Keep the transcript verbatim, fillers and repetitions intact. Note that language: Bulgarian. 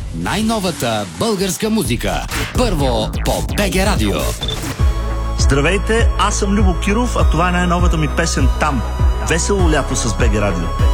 Най-новата българска музика. Първо по БГ Радио. Здравейте, аз съм Любо Киров, а това е най-новата ми песен "Там". Весело лято с БГ Радио.